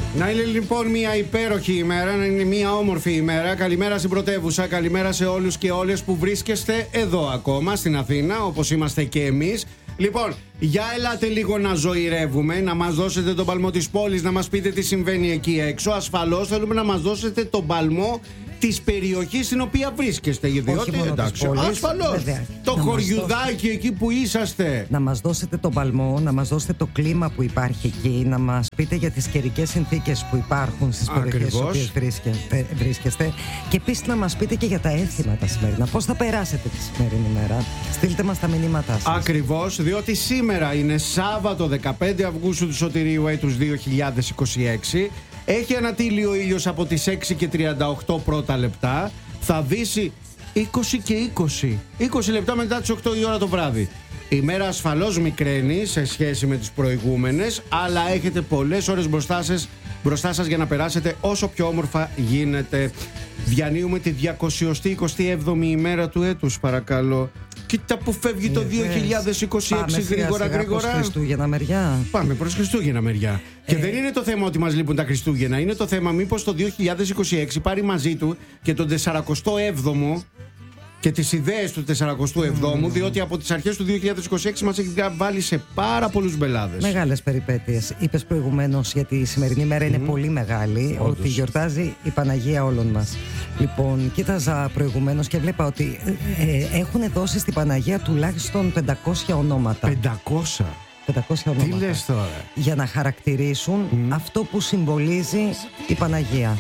Να είναι λοιπόν μια υπέροχη ημέρα, να είναι μια όμορφη ημέρα. Καλημέρα στην πρωτεύουσα, καλημέρα σε όλους και όλες που βρίσκεστε εδώ ακόμα στην Αθήνα, όπως είμαστε και εμείς. Λοιπόν, για ελάτε λίγο να ζωηρεύουμε, να μας δώσετε τον παλμό της πόλης, να μας πείτε τι συμβαίνει εκεί έξω. Ασφαλώς θέλουμε να μας δώσετε τον παλμό της περιοχής στην οποία βρίσκεστε. Όχι μόνο εντάξει, της πόλης, ασφαλώς. βέβαια. Το χωριουδάκι εκεί που είσαστε. Να μας δώσετε τον παλμό, να μας δώσετε το κλίμα που υπάρχει εκεί, να μας πείτε για τις καιρικές συνθήκες που υπάρχουν στις περιοχές στις οποίες βρίσκεστε. Και επίσης να μας πείτε και για τα έθιμα τα σημερινά. Πώς θα περάσετε τη σημερινή μέρα. Στείλτε μας τα μηνύματά σας. Ακριβώς, διότι σήμερα είναι Σάββατο 15 Αυγούστου του Σωτηρίου έτους 2026. Έχει ανατείλει ο ήλιος από τις 6 και 38 πρώτα λεπτά. Θα δύσει 20 και 20 λεπτά μετά τις 8 η ώρα το βράδυ. Η μέρα ασφαλώς μικραίνει σε σχέση με τις προηγούμενες, αλλά έχετε πολλές ώρες μπροστά σας για να περάσετε όσο πιο όμορφα γίνεται. Διανύουμε τη 227η ημέρα του έτους, παρακαλώ. Κοίτα που φεύγει το 2026 γρήγορα. Προς Χριστούγεννα μεριά. Πάμε προς Χριστούγεννα μεριά. Και δεν είναι το θέμα ότι μας λείπουν τα Χριστούγεννα. Είναι το θέμα μήπως το 2026 πάρει μαζί του και τον 47ο και τις ιδέες του 47ου, διότι από τις αρχές του 2026 μας έχει βάλει σε πάρα πολλούς μπελάδες. Μεγάλες περιπέτειες. Είπες προηγουμένως γιατί η σημερινή μέρα είναι πολύ μεγάλη, όντως. Ότι γιορτάζει η Παναγία όλων μας. Λοιπόν, κοίταζα προηγουμένως και βλέπα ότι έχουν δώσει στην Παναγία τουλάχιστον 500 ονόματα. 500 ονόματα. Τι λες τώρα? Για να χαρακτηρίσουν αυτό που συμβολίζει η Παναγία.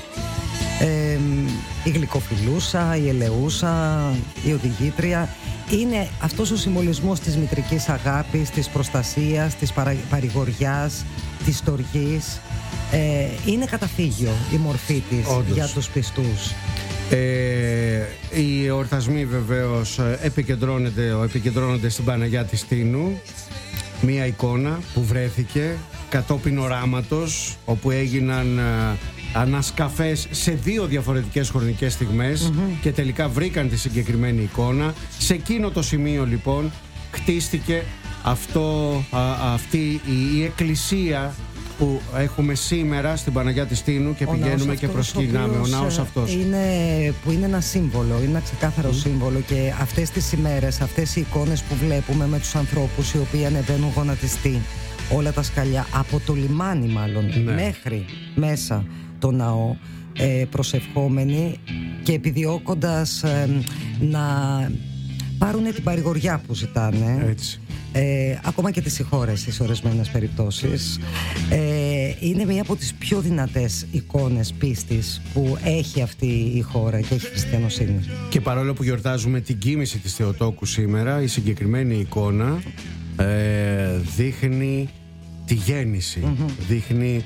Η γλυκοφιλούσα, η ελεούσα, η οδηγήτρια. Είναι αυτός ο συμβολισμός της μητρικής αγάπης, της προστασίας, της παρηγοριάς, της στοργής. Είναι καταφύγιο η μορφή της. Όντως. Για τους πιστούς. Οι εορτασμοί βεβαίως επικεντρώνονται στην Παναγιά της Τίνου. Μία εικόνα που βρέθηκε κατόπιν οράματος, όπου έγιναν ανασκαφές σε δύο διαφορετικές χρονικές στιγμές και τελικά βρήκαν τη συγκεκριμένη εικόνα. Σε εκείνο το σημείο λοιπόν χτίστηκε αυτή η εκκλησία που έχουμε σήμερα στην Παναγιά της Τίνου και πηγαίνουμε και προσκυνάμε. Ο ναός αυτός που είναι ένα σύμβολο, είναι ένα ξεκάθαρο σύμβολο, και αυτές τις ημέρες, αυτές οι εικόνες που βλέπουμε με τους ανθρώπους οι οποίοι ανεβαίνουν γονατιστοί, όλα τα σκαλιά από το λιμάνι μάλλον μέχρι μέσα το ναό, προσευχόμενοι και επιδιώκοντας να πάρουν την παρηγοριά που ζητάνε. Έτσι. Ακόμα και τις συγχώρεσεις σε ορισμένες περιπτώσεις. Είναι μία από τις πιο δυνατές εικόνες πίστης που έχει αυτή η χώρα και έχει χριστιανοσύνη. Και παρόλο που γιορτάζουμε την κοίμηση της Θεοτόκου σήμερα, η συγκεκριμένη εικόνα δείχνει τη γέννηση, δείχνει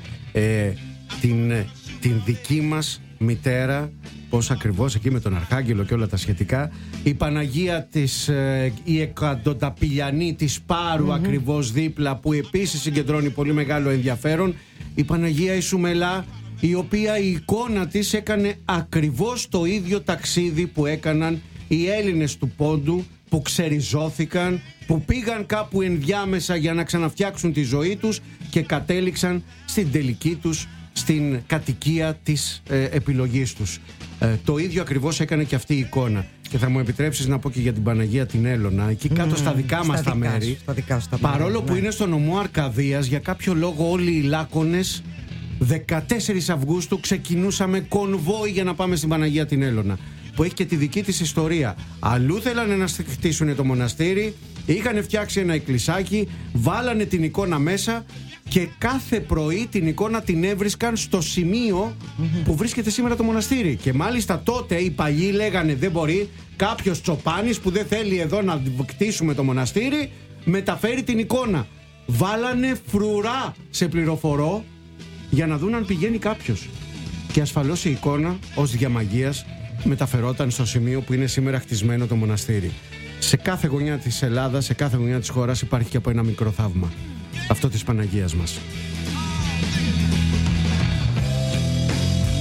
την δική μας μητέρα, πώς ακριβώς εκεί με τον Αρχάγγελο και όλα τα σχετικά. Η Παναγία της, η εκατονταπηλιανή της Πάρου ακριβώς δίπλα, που επίσης συγκεντρώνει πολύ μεγάλο ενδιαφέρον. Η Παναγία Ισουμελά, η οποία η εικόνα της έκανε ακριβώς το ίδιο ταξίδι που έκαναν οι Έλληνες του Πόντου, που ξεριζώθηκαν, που πήγαν κάπου ενδιάμεσα για να ξαναφτιάξουν τη ζωή τους και κατέληξαν στην τελική τους, στην κατοικία της επιλογής τους. Το ίδιο ακριβώς έκανε και αυτή η εικόνα. Και θα μου επιτρέψεις να πω και για την Παναγία την Έλωνα, εκεί κάτω στα δικά μας τα μέρη, παρόλο που είναι στο νομό Αρκαδίας, για κάποιο λόγο όλοι οι Λάκωνες 14 Αυγούστου ξεκινούσαμε κονβόι για να πάμε στην Παναγία την Έλωνα, που έχει και τη δική της ιστορία. Αλλού θέλανε να χτίσουν το μοναστήρι, είχαν φτιάξει ένα εκκλησάκι, βάλανε την εικόνα μέσα και κάθε πρωί την εικόνα την έβρισκαν στο σημείο που βρίσκεται σήμερα το μοναστήρι. Και μάλιστα τότε οι παλιοί λέγανε δεν μπορεί κάποιος τσοπάνης που δεν θέλει εδώ να κτίσουμε το μοναστήρι μεταφέρει την εικόνα. Βάλανε φρουρά σε πληροφορώ για να δουν αν πηγαίνει κάποιος. Και ασφαλώς η εικόνα ως διαμαγείας μεταφερόταν στο σημείο που είναι σήμερα χτισμένο το μοναστήρι. Σε κάθε γωνιά της Ελλάδας, σε κάθε γωνιά της χώρας υπάρχει και από ένα μικρό θαύμα. Αυτό της Παναγίας μας.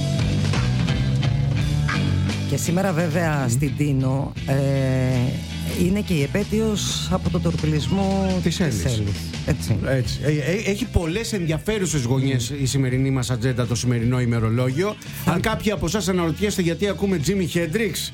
Και σήμερα βέβαια στην Τίνο είναι και η επέτειος από τον τορπιλισμό της Έλλης. Έτσι. Έχει πολλές ενδιαφέρουσες γωνιές η σημερινή μας ατζέντα, το σημερινό ημερολόγιο. Αν κάποιοι από εσάς αναρωτιέστε γιατί ακούμε Jimi Hendrix,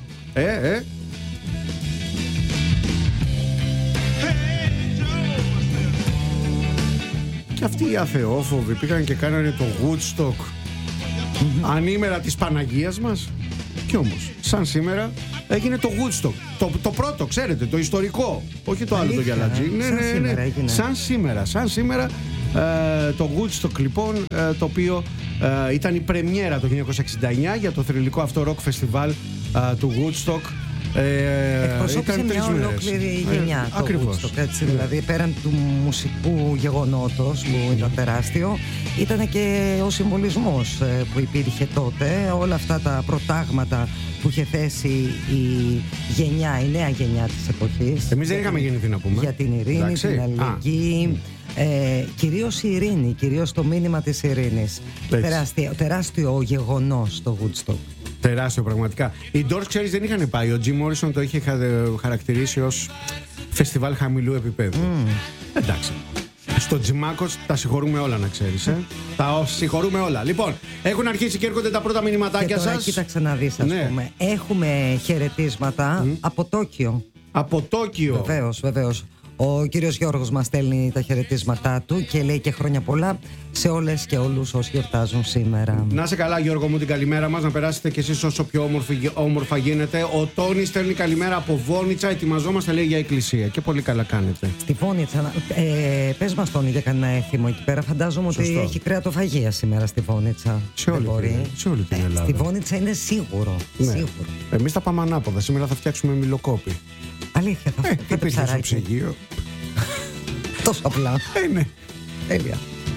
και αυτοί οι αθεόφοβοι πήγαν και κάνανε το Woodstock ανήμερα της Παναγίας μας. Κι όμως, σαν σήμερα έγινε το Woodstock. Το πρώτο, ξέρετε, το ιστορικό. Όχι το άλλο το γιαλατζί. Ναι. Σαν σήμερα το Woodstock, λοιπόν, το οποίο ήταν η πρεμιέρα το 1969 για το θρυλικό αυτό ροκ φεστιβάλ του Woodstock. Εκπροσώπησε μια ολόκληρη γενιά το Woodstock, έτσι, δηλαδή πέραν του μουσικού γεγονότος που ήταν τεράστιο, ήταν και ο συμβολισμός που υπήρχε τότε, όλα αυτά τα προτάγματα που είχε θέσει η νέα γενιά της εποχής. Εμείς δεν είχαμε γεννηθεί, να πούμε, για την ειρήνη, εντάξει, την αλληλεγγύη, κυρίως η ειρήνη, κυρίως το μήνυμα της ειρήνης. Τεράστιο γεγονός το Woodstock. Τεράστιο, πραγματικά. Οι Doors, ξέρεις, δεν είχαν πάει. Ο Jim Morrison το είχε χαρακτηρίσει ως φεστιβάλ χαμηλού επίπεδου. Εντάξει. Στο Τζιμάκος τα συγχωρούμε όλα, να ξέρεις. Τα συγχωρούμε όλα. Λοιπόν, έχουν αρχίσει και έρχονται τα πρώτα μηνυματάκια σας. Και τώρα κοίταξε να δεις, ας πούμε. Έχουμε χαιρετίσματα από Τόκιο. Από Τόκιο. Βεβαίως. Ο κύριος Γιώργος μας στέλνει τα χαιρετίσματά του και λέει και χρόνια πολλά σε όλες και όλους όσοι γιορτάζουν σήμερα. Να σε καλά, Γιώργο μου, την καλημέρα μας. Να περάσετε κι εσείς όσο πιο όμορφα γίνεται. Ο Τόνης στέλνει καλημέρα από Βόνιτσα. Ετοιμαζόμαστε, λέει, για εκκλησία. Και πολύ καλά κάνετε. Στη Βόνιτσα, πες μας, Τόνη, για κανένα έθιμο εκεί πέρα. Φαντάζομαι ότι έχει κρεατοφαγία σήμερα στη Βόνιτσα. Σε όλη την Ελλάδα. Στη Βόνιτσα είναι σίγουρο. Ναι. Εμείς θα πάμε ανάποδα. Σήμερα θα φτιάξουμε μιλοκόπη. Αλήθεια, θα πήγε στο ψυγείο. Τόσο απλά. Ναι. Τέλεια.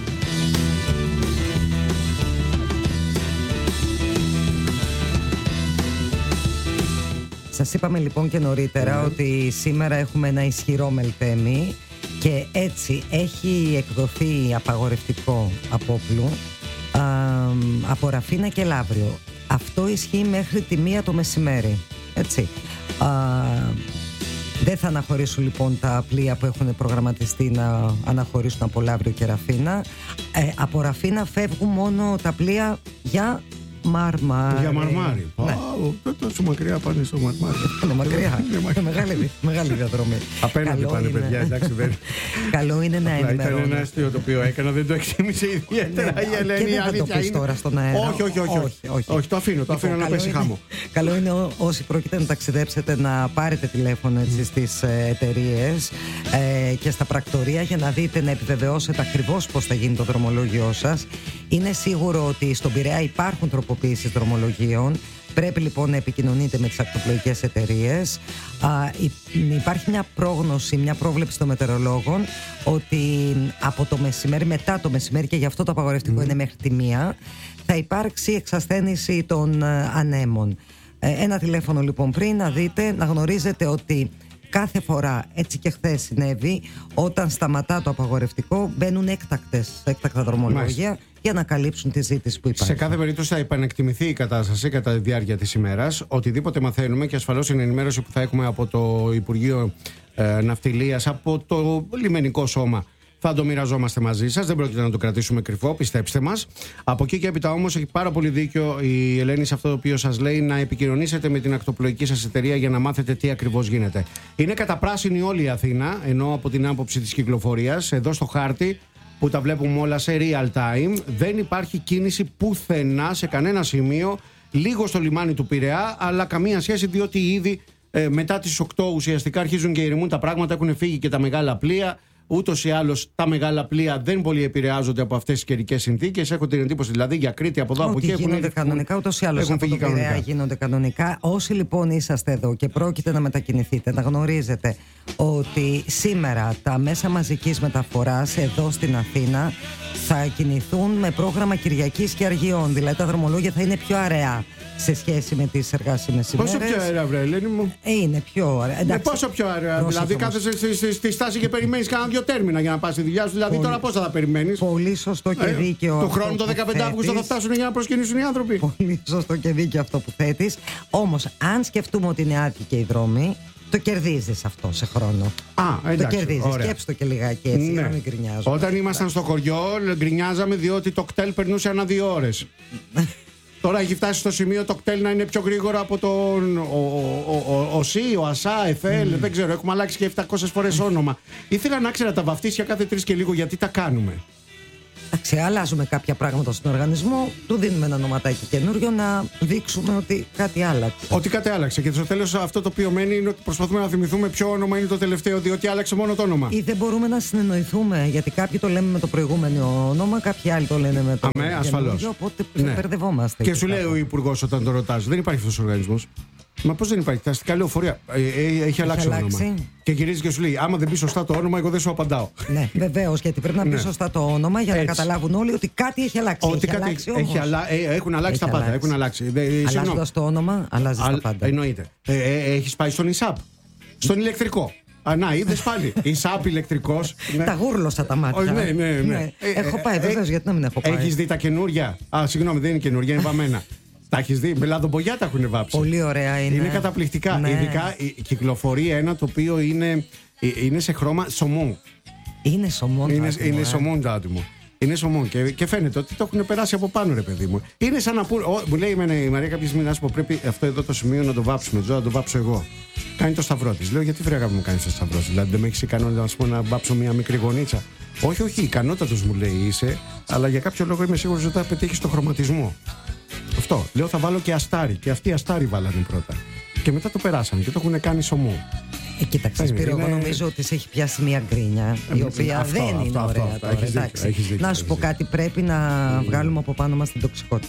Σας είπαμε λοιπόν και νωρίτερα ότι σήμερα έχουμε ένα ισχυρό Μελτέμι και έτσι έχει εκδοθεί απαγορευτικό απόπλου από Ραφίνα και Λαύριο. Αυτό ισχύει μέχρι τη 1 το μεσημέρι. Έτσι. Δεν θα αναχωρήσουν λοιπόν τα πλοία που έχουν προγραμματιστεί να αναχωρήσουν από Λαύριο και Ραφίνα. Από Ραφίνα φεύγουν μόνο τα πλοία για Μαρμάρι. Για Μαρμάρι. Ναι. Τόσο μακριά πάνε στο Μαρμάρι. Είναι μακριά. Μεγάλη διαδρομή. Απέναντι πάνε, παιδιά, εντάξει, δεν. Καλό είναι να ενημερώνει. Ήταν ένα αστείο το οποίο έκανα, δεν το εκτίμησε ιδιαίτερα η Ελένη. Και δεν θα το πεις τώρα στον αέρα. Όχι, το αφήνω να πέσει χάμω. Καλό είναι όσοι πρόκειται να ταξιδέψετε να πάρετε τηλέφωνο στις εταιρείες και στα πρακτορεία για να δείτε, να επιβεβαιώσετε ακριβώς πώς θα γίνει το δρομολόγιο σας. Είναι σίγουρο ότι στον Πειραιά υπάρχουν τροποποίησεις δρομολογίων. Πρέπει λοιπόν να επικοινωνείτε με τις ακτοπλοϊκές εταιρείες. Υπάρχει μια πρόγνωση, μια πρόβλεψη των μετεωρολόγων ότι από το μεσημέρι, μετά το μεσημέρι, και γι' αυτό το απαγορευτικό είναι μέχρι τη 1, θα υπάρξει εξασθένηση των ανέμων. Ένα τηλέφωνο λοιπόν πριν, να δείτε, να γνωρίζετε ότι κάθε φορά, έτσι και χθες συνέβη, όταν σταματά το απαγορευτικό μπαίνουν έκτακτα δρομολόγια για να καλύψουν τη ζήτηση που υπάρχει. Σε κάθε περίπτωση θα επανεκτιμηθεί η κατάσταση κατά τη διάρκεια της ημέρας. Οτιδήποτε μαθαίνουμε, και ασφαλώς είναι ενημέρωση που θα έχουμε από το Υπουργείο Ναυτιλίας, από το λιμενικό σώμα, θα το μοιραζόμαστε μαζί σας. Δεν πρόκειται να το κρατήσουμε κρυφό, πιστέψτε μας. Από εκεί και έπειτα όμως έχει πάρα πολύ δίκιο η Ελένη σε αυτό το οποίο σας λέει, να επικοινωνήσετε με την ακτοπλοϊκή σας εταιρεία για να μάθετε τι ακριβώς γίνεται. Είναι καταπράσινη όλη η Αθήνα, ενώ από την άποψη της κυκλοφορίας, εδώ στο χάρτη που τα βλέπουμε όλα σε real time, δεν υπάρχει κίνηση πουθενά σε κανένα σημείο. Λίγο στο λιμάνι του Πειραιά, αλλά καμία σχέση, διότι ήδη μετά τις 8 ουσιαστικά αρχίζουν και ηρεμούν τα πράγματα, έχουν φύγει και τα μεγάλα πλοία. Ούτως ή άλλως τα μεγάλα πλοία δεν πολύ επηρεάζονται από αυτές τις καιρικές συνθήκες. Έχω την εντύπωση δηλαδή για Κρήτη από εδώ από εκεί. Γίνονται κανονικά, ούτως ή άλλως από το Πειραιά γίνονται κανονικά. Όσοι λοιπόν είσαστε εδώ και πρόκειται να μετακινηθείτε, να γνωρίζετε ότι σήμερα τα μέσα μαζικής μεταφοράς εδώ στην Αθήνα θα κινηθούν με πρόγραμμα Κυριακής και Αργιών. Δηλαδή τα δρομολόγια θα είναι πιο αραιά σε σχέση με τις εργάσιμες ημέρες. Πόσο πιο αέρα, βρε Ελένη μου? Είναι πιο αέρα. Πόσο πιο αέρα? Δηλαδή κάθεσαι στη στάση και περιμένεις κάνα 2 τέρμινα για να πας στη δουλειά σου. Δηλαδή τώρα πόσα θα περιμένεις? Πολύ σωστό και δίκαιο. Του χρόνου το 15 Αύγουστο θα φτάσουν για να προσκυνήσουν οι άνθρωποι. Πολύ σωστό και δίκαιο αυτό που θέτεις. Όμως, αν σκεφτούμε ότι είναι άδικοι οι δρόμοι, Το κερδίζεις αυτό σε χρόνο. Εντάξει, το κερδίζεις. Σκέψου το και λιγάκι έτσι, ναι. να μην γκρινιάζω. Όταν ήμασταν στο χωριό, γκρινιάζαμε διότι το κτέλ περνούσε ανά 2 ώρες. Τώρα έχει φτάσει στο σημείο το κτέλ να είναι πιο γρήγορο από τον ΟΣΥ, ο ΑΣΑ, ΕΦΕΛ, δεν ξέρω, έχουμε αλλάξει και 700 φορές όνομα. Ήθελα να ξέρω τα βαφτίσια κάθε 3 και λίγο, γιατί τα κάνουμε. Εντάξει, αλλάζουμε κάποια πράγματα στον οργανισμό, του δίνουμε ένα ονοματάκι καινούριο να δείξουμε ότι κάτι άλλαξε. Ότι κάτι άλλαξε. Και στο τέλος αυτό το οποίο μένει είναι ότι προσπαθούμε να θυμηθούμε ποιο όνομα είναι το τελευταίο, διότι άλλαξε μόνο το όνομα. Ή δεν μπορούμε να συνεννοηθούμε, γιατί κάποιοι το λέμε με το προηγούμενο όνομα, κάποιοι άλλοι το λένε με το ασφαλώς. Οπότε μπερδευόμαστε. Και σου λέει ο υπουργός όταν το ρωτάς, δεν υπάρχει αυτός ο οργανισμός. Μα πώς δεν υπάρχει, τα αστικά λεωφορεία έχει αλλάξει το όνομα. Και γυρίζει και σου λέει: άμα δεν πει σωστά το όνομα, εγώ δεν σου απαντάω. Ναι, βεβαίως, γιατί πρέπει να πει σωστά το όνομα για να καταλάβουν όλοι ότι κάτι έχει αλλάξει. Ότι έχουν αλλάξει τα πάντα. Αλλάζοντας το όνομα, αλλάζει τα πάντα. Εννοείται. Έχεις πάει στον ΙΣΑΠ, στον ηλεκτρικό. Να, είδες πάλι. ΙΣΑΠ ηλεκτρικός. Τα γούρλωσα τα μάτια. Ναι. Έχω πάει, βεβαίως, γιατί να μην έχω πάει. Έχεις δει τα καινούρια? Συγγνώμη, δεν είναι καινούρια, είναι βαμμένα. Τα έχεις δει? Με λαδομπογιά τα έχουν βάψει. Πολύ ωραία είναι. Είναι καταπληκτικά. Ναι. Ειδικά κυκλοφορεί ένα το οποίο είναι σε χρώμα σωμών. Είναι σωμών. Είναι σωμών το άτομο. Είναι σωμών και φαίνεται ότι το έχουν περάσει από πάνω, ρε παιδί μου. Είναι σαν να πούνε. Μου λέει η Μαρία κάποια στιγμή, να σου πω, πρέπει αυτό εδώ το σημείο να το βάψουμε. Να το βάψω εγώ. Κάνει το σταυρό τη. Λέω: γιατί βρέγα μου κάνει το σταυρό τη? Δηλαδή δεν με έχει ικανότητα να βάψω μια μικρή γωνίτσα? Όχι, ικανότατο μου λέει είσαι, αλλά για κάποιο λόγο είμαι σίγουρο ότι θα πετύχει το χρωματισμό. Αυτό. Λέω: θα βάλω και αστάρι. Και αυτοί αστάρι βάλανε πρώτα. Και μετά το περάσαν και το έχουν κάνει σωμό. Κοίταξε, Σπύρο, εγώ νομίζω ότι σε έχει πιάσει μια γκρίνια η οποία δεν είναι ωραία τώρα. Να σου πω κάτι, πρέπει να βγάλουμε από πάνω μας την τοξικότητα.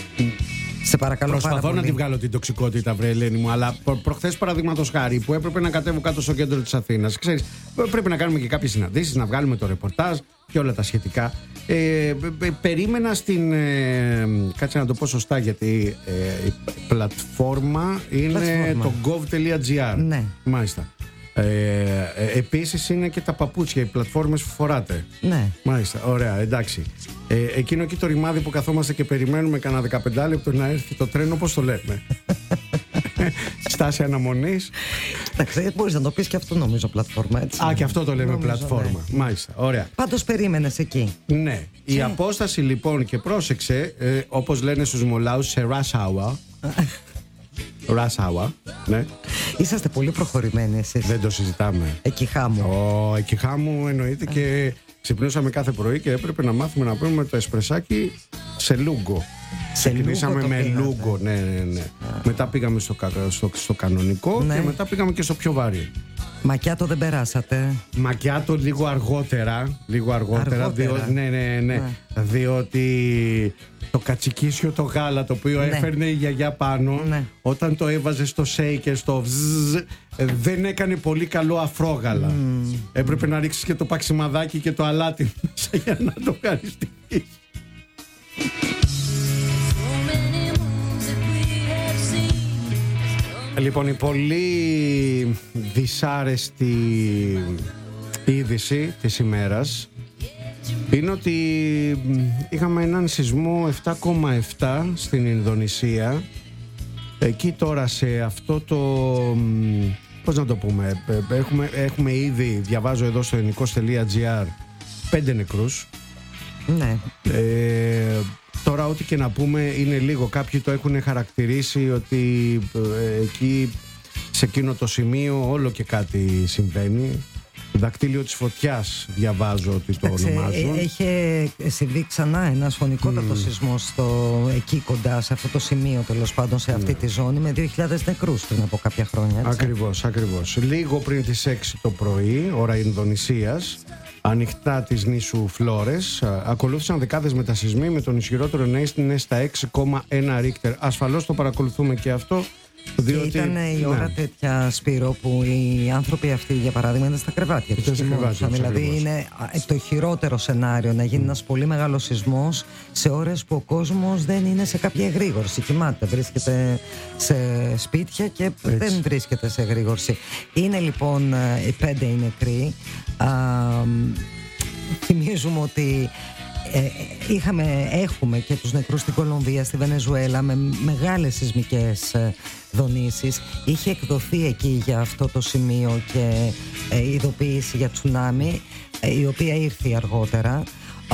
Σε παρακαλώ. Προσπαθώ να τη βγάλω την τοξικότητα, βρε Ελένη μου, αλλά προχθές παραδείγματος χάρη που έπρεπε να κατέβω κάτω στο κέντρο της Αθήνας, ξέρεις, πρέπει να κάνουμε και κάποιες συναντήσεις, να βγάλουμε το ρεπορτάζ και όλα τα σχετικά. Περίμενα στην. Κάτσε να το πω σωστά, γιατί η πλατφόρμα είναι το gov.gr. Ναι. Μάλιστα. Επίσης είναι και τα παπούτσια, οι πλατφόρμες που φοράτε. Ναι. Μάλιστα, ωραία, εντάξει. Εκείνο εκεί το ρημάδι που καθόμαστε και περιμένουμε κανένα 15 λεπτό να έρθει το τρένο, πώς το λέμε? Στάση αναμονής. Εντάξει, μπορείς να το πεις και αυτό, νομίζω, πλατφόρμα, έτσι. Και αυτό το λέμε, νομίζω, πλατφόρμα. Ναι. Μάλιστα, ωραία. Πάντως περίμενες εκεί. Ναι. Η απόσταση λοιπόν, και πρόσεξε, όπως λένε στους Μολάους, σε rush hour. Rush hour, ναι. Είσαστε πολύ προχωρημένοι εσείς. Δεν το συζητάμε. Εκεί χάμου. Εκεί χάμου εννοείται. Και ξυπνούσαμε κάθε πρωί και έπρεπε να μάθουμε να πούμε το εσπρεσάκι σε λούγκο. Ξεκινήσαμε με λούγκο, ναι. Μετά πήγαμε στο κανονικό, ναι, και μετά πήγαμε και στο πιο βαρύ. Μακιάτο δεν περάσατε? Μακιάτο λίγο αργότερα. Ναι. Διότι το κατσικίσιο το γάλα το οποίο έφερνε η γιαγιά πάνω, όταν το έβαζε στο σέικερ, στο βζζ, δεν έκανε πολύ καλό αφρόγαλα. Έπρεπε να ρίξεις και το παξιμαδάκι και το αλάτι μέσα για να το ευχαριστήσεις. Λοιπόν, η πολύ δυσάρεστη είδηση της ημέρας είναι ότι είχαμε έναν σεισμό 7,7 στην Ινδονησία. Εκεί τώρα σε αυτό το... πώς να το πούμε, έχουμε ήδη, διαβάζω εδώ στο ελληνικός.gr, 5 νεκρούς. Ναι. Τώρα ό,τι και να πούμε είναι λίγο. Κάποιοι το έχουν χαρακτηρίσει ότι εκεί σε εκείνο το σημείο όλο και κάτι συμβαίνει. Δακτύλιο της φωτιάς διαβάζω ότι το ονομάζουν. Έχει συμβεί ξανά ένας φωνικότατος σεισμός εκεί κοντά σε αυτό το σημείο, τέλος πάντων σε αυτή τη ζώνη, με 2.000 νεκρούς πριν από κάποια χρόνια, έτσι. Ακριβώς. Λίγο πριν τις 6 το πρωί, ώρα Ινδονησίας, ανοιχτά της νήσου Φλόρες, ακολούθησαν δεκάδες μετασεισμοί με τον ισχυρότερο να είναι στα 6,1 Ρίχτερ. Ασφαλώς το παρακολουθούμε και αυτό. Διότι, και ήταν η ώρα τέτοια, Σπύρο, που οι άνθρωποι αυτοί, για παράδειγμα, ήταν στα κρεβάτια τους. Δηλαδή είναι το χειρότερο σενάριο να γίνει ένας πολύ μεγάλος σεισμός σε ώρες που ο κόσμος δεν είναι σε κάποια εγρήγορση. Κοιμάται, βρίσκεται σε σπίτια και δεν βρίσκεται σε εγρήγορση. Είναι λοιπόν οι 5 οι νεκροί. Θυμίζουμε ότι Έχουμε και τους νεκρούς στην Κολομβία, στη Βενεζουέλα, με μεγάλες σεισμικές δονήσεις. Είχε εκδοθεί εκεί για αυτό το σημείο και ειδοποίηση για τσουνάμι, η οποία ήρθε αργότερα.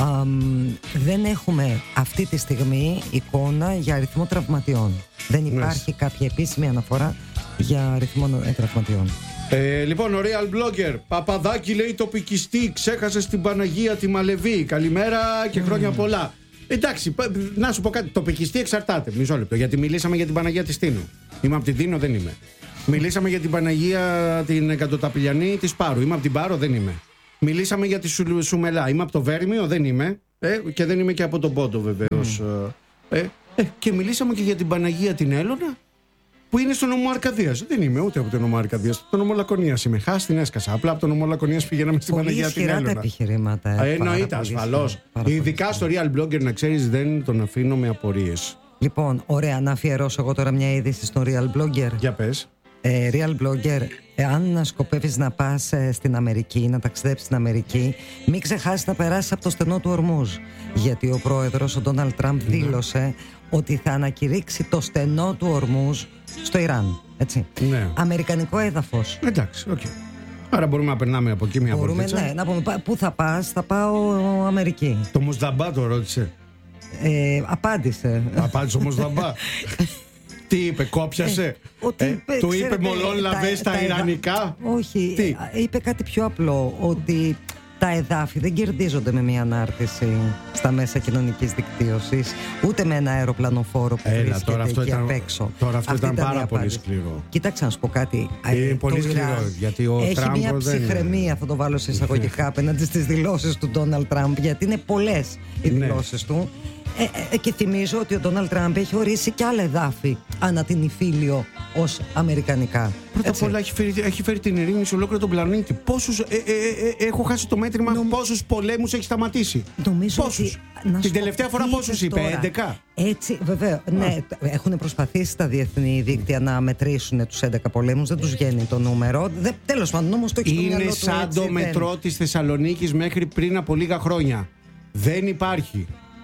Δεν έχουμε αυτή τη στιγμή εικόνα για αριθμό τραυματιών. Δεν υπάρχει κάποια επίσημη αναφορά για αριθμό τραυματιών. Λοιπόν, ο Real Blogger Παπαδάκη λέει τοπικιστή, ξέχασε την Παναγία τη Μαλεβή. Καλημέρα και χρόνια πολλά. Εντάξει, να σου πω κάτι. Τοπικιστή εξαρτάται. Μισό λεπτό. Γιατί μιλήσαμε για την Παναγία τη Τίνου. Είμαι από την Τίνο, δεν είμαι. Μιλήσαμε για την Παναγία την Εκατοταπηλιανή τη Πάρου. Είμαι από την Πάρο, δεν είμαι. Μιλήσαμε για τη Σουμελά. Είμαι από το Βέρμιο, δεν είμαι. Και δεν είμαι και από τον Πόντο, βεβαίως. Και μιλήσαμε και για την Παναγία την Έλωνα, που είναι στο νομό Αρκαδίας. Δεν είμαι ούτε από το νομό Αρκαδίας. Το νομό Λακωνίας είμαι. Την έσκασα. Απλά από το νομό Λακωνίας πηγαίναμε στην Παναγία την Έλωνα. Τα επιχειρήματα. Εννοείται, ασφαλώς. Ειδικά στο Real Blogger, να ξέρεις, δεν τον αφήνω με απορίες. Λοιπόν, ωραία, να αφιερώσω εγώ τώρα μια είδηση στο Real Blogger. Για πες. Real Blogger, αν σκοπεύεις να πας στην Αμερική, να ταξιδέψεις στην Αμερική, μην ξεχάσεις να περάσεις από το στενό του Ορμούζ. Γιατί ο πρόεδρος, ο Ντόναλντ Τραμπ, δήλωσε ότι θα ανακηρύξει το στενό του Ορμούζ στο Ιράν. Έτσι. Ναι. Αμερικανικό έδαφος. Εντάξει, οκ. Άρα μπορούμε να περνάμε από εκεί μια βόλτιτσα. Ναι, να πούμε πού θα πας, θα πάω Αμερική. Το Μοσδαμπά το ρώτησε. Απάντησε. Απάντησε ο Μοσδαμπά. Τι είπε, κόπιασε. Του είπε μολόν λαβέ στα ιρανικά. Όχι, είπε κάτι πιο απλό. Ότι τα εδάφη δεν κερδίζονται με μια ανάρτηση στα μέσα κοινωνικής δικτύωσης, ούτε με ένα αεροπλανοφόρο που βρίσκεται εκεί απ' έξω. Τώρα αυτό ήταν πάρα πολύ σκληρό. Κοίταξε να σου πω κάτι. Είναι πολύ σκληρό, γιατί ο Τραμπ έχει μια ψυχραιμία, θα το βάλω σε εισαγωγικά, απέναντι στις δηλώσεις του Ντόναλντ Τραμπ, γιατί είναι πολλές οι δηλώσεις του. Και θυμίζω ότι ο Ντόναλντ Τραμπ έχει ορίσει και άλλα εδάφη ανά την Ιφίλιο ως αμερικανικά. Πρώτα απ' όλα έχει φέρει την ειρήνη σε ολόκληρο τον πλανήτη. Έχω χάσει το μέτρημα πόσους πολέμους έχει σταματήσει. Νομίζω πόσους. Την τελευταία φορά πόσους είπε, 11. Έτσι, βέβαια. Ναι, έχουν προσπαθήσει τα διεθνή δίκτυα να μετρήσουν τους 11 πολέμους. Δεν τους βγαίνει το νούμερο. Τέλος πάντων, όμως το έχει στο μυαλό του. Είναι σαν το μετρό της Θεσσαλονίκης μέχρι πριν από λίγα χρόνια. Δεν υπάρχει.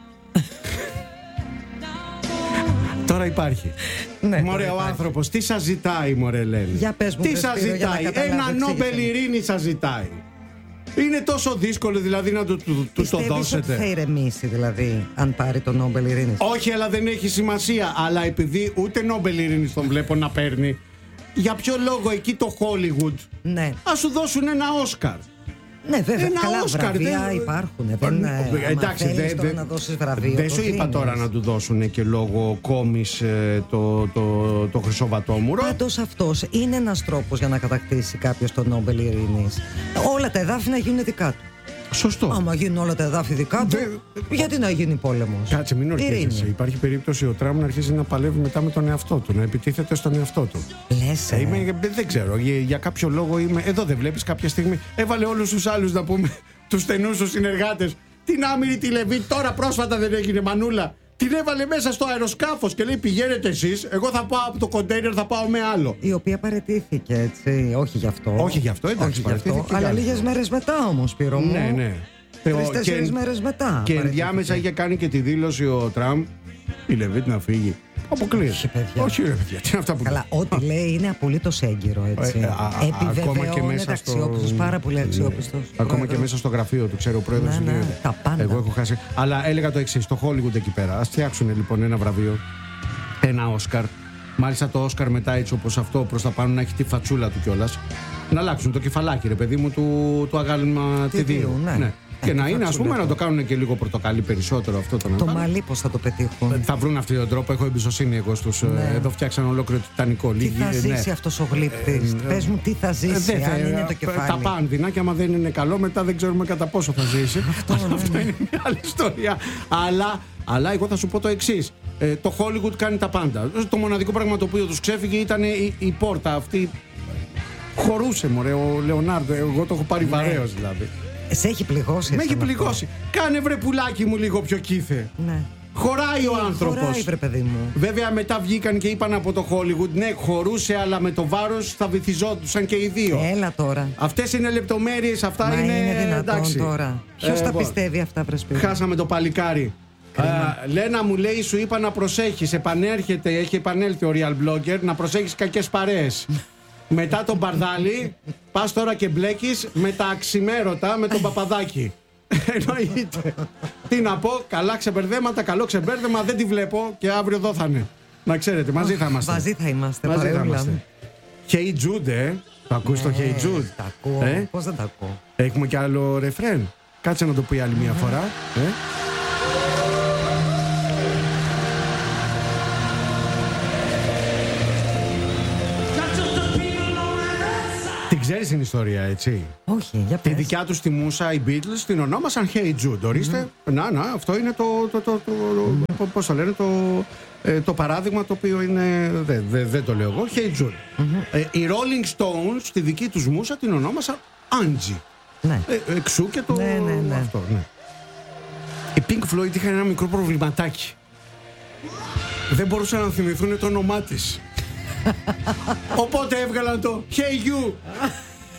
Τώρα υπάρχει. Ναι, μωρέ, ο άνθρωπος τι σας ζητάει, μωρέ, λένε. Για πες μου, τι σας ζητάει, ένα Νόμπελ ειρήνη σας ζητάει. Είναι τόσο δύσκολο δηλαδή να του το δώσετε. Ότι θα ηρεμήσει δηλαδή αν πάρει το Νόμπελ ειρήνης? Όχι, αλλά δεν έχει σημασία. Αλλά επειδή ούτε Νόμπελ ειρήνης τον βλέπω να παίρνει, για ποιο λόγο εκεί το Hollywood ας σου δώσουν ένα Όσκαρ? Ναι, βέβαια. Ένα καλά, Όσκαρ, βραβεία υπάρχουν. Εντάξει, να δώσεις βραβείο, δεν σου είπα τώρα να του δώσουν και λόγω κόμις το Χρυσοβατόμουρο. Πάντως αυτός είναι ένας τρόπος για να κατακτήσει κάποιος το Νόμπελ ειρήνης. Όλα τα εδάφη να γίνουν δικά του. Σωστό. Άμα γίνουν όλα τα εδάφη δικά του, γιατί να γίνει πόλεμος? Κάτσε, μην ορκίζεσαι. Υπάρχει περίπτωση ο Τραμπ να αρχίσει να παλεύει μετά με τον εαυτό του, να επιτίθεται στον εαυτό του. Λες, δεν ξέρω, για κάποιο λόγο είμαι. Εδώ δεν βλέπεις κάποια στιγμή? Έβαλε όλους τους άλλους, να πούμε, τους στενούς τους συνεργάτες. Την Άμυρη τη Λεβί, τώρα πρόσφατα δεν έγινε, μανούλα. Την έβαλε μέσα στο αεροσκάφος και λέει: πηγαίνετε εσείς, εγώ θα πάω από το κοντέινερ, θα πάω με άλλο. Η οποία παραιτήθηκε, έτσι. Όχι γι' αυτό. Όχι γι' αυτό, εντάξει, αλλά λίγες μέρες μετά όμως, Σπύρο μου. Ναι. 3-4 μέρες μετά. Και ενδιάμεσα είχε κάνει και τη δήλωση ο Τραμπ η Λεβίτ να φύγει. Αποκλείεται. Όχι, ρε παιδιά, τι είναι αυτά που λέει. Καλά, ό,τι λέει είναι απολύτως έγκυρο, έτσι. Επιβεβαιώνεται αξιόπιστος, πάρα πολύ αξιόπιστος. Ακόμα και μέσα στο γραφείο του, ξέρω, ο πρόεδρος. Τα πάντα. Εγώ έχω χάσει. Αλλά έλεγα το εξής: στο Hollywood εκεί πέρα, ας φτιάξουν λοιπόν ένα βραβείο, ένα Όσκαρ. Μάλιστα το Όσκαρ μετά, έτσι όπως αυτό, προς τα πάνω να έχει τη φατσούλα του κιόλας. Να αλλάξουν το κεφαλάκι, ρε παιδί μου, του αγαλματιδίου. Ναι. Και να είναι, ας πούμε, να το κάνουν και λίγο πορτοκαλί περισσότερο αυτό το να το μαλλί, πώς θα το πετύχουν? Θα βρουν αυτόν τον τρόπο. Έχω εμπιστοσύνη εγώ στους. Εδώ φτιάξαν ολόκληρο τιτανικό. Τι θα ζήσει αυτός ο γλύπτης? Πες μου, τι θα ζήσει, αν είναι το κεφάλι? Τα πάνδυνα, και άμα δεν είναι καλό, μετά δεν ξέρουμε κατά πόσο θα ζήσει. Αυτό είναι μια άλλη ιστορία. Αλλά εγώ θα σου πω το εξής. Το Hollywood κάνει τα πάντα. Το μοναδικό πράγμα το οποίο τους ξέφυγε ήταν η πόρτα αυτή. Χωρούσε, μωρέ, ο Λεωνάρντο. Εγώ το έχω πάρει βαρέως δηλαδή. Σε έχει πληγώσει? Με έχει πληγώσει. Κάνε βρε πουλάκι μου λίγο πιο κήθε. Ναι. Χωράει ο άνθρωπος. Χωράει, βρε παιδί μου. Βέβαια μετά βγήκαν και είπαν από το Hollywood, ναι, χωρούσε, αλλά με το βάρος θα βυθιζόντουσαν και οι δύο. Έλα τώρα. Αυτές είναι λεπτομέρειες, αυτά Μα είναι δυνατόν εντάξει. τώρα. Ποιος τα πιστεύει αυτά, βρε Σπύρο? Χάσαμε το παλικάρι. Λένα μου λέει, σου είπα να προσέχεις. Επανέρχεται, έχει επανέλθει ο Real Blogger, να προσέχεις κακές παρέες. Μετά τον Μπαρδάλη, πας τώρα και μπλέκεις με τα αξιμέρωτα με τον Παπαδάκη. Εννοείται. Τι να πω, καλά ξεμπερδέματα, καλό ξεμπέρδεμα, δεν τη βλέπω και αύριο εδώ θα είναι. Να ξέρετε, μαζί θα είμαστε. Μαζί θα είμαστε, Μαζί θα παρεούλα. είμαστε. Hey Jude, το ακούς το Hey Jude? Τα ακούω. Πώς δεν τα ακούω? Έχουμε κι άλλο ρεφρέν. Κάτσε να το πει άλλη μια φορά. Την ξέρεις την ιστορία, έτσι? Όχι, για Τη πες. δικιά τους τη μούσα, οι Beatles, την ονόμασαν Hey Jude. Ορίστε, να, αυτό είναι πώς το λένε, το παράδειγμα το οποίο είναι, δεν το λέω εγώ, Hey Jude. Οι Rolling Stones, τη δική τους μούσα, την ονόμασαν Angie. Ναι. Εξού και το Ναι. αυτό, ναι. Οι Pink Floyd είχαν ένα μικρό προβληματάκι. Δεν μπορούσαν να θυμηθούν το όνομά της. Οπότε έβγαλαν το Hey You.